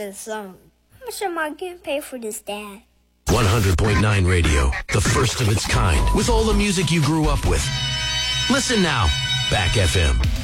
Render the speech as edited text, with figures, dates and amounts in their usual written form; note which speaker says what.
Speaker 1: this. How much am I getting paid for this, Dad?
Speaker 2: 100.9 Radio, the first of its kind, with all the music you grew up with. Listen now, Back FM.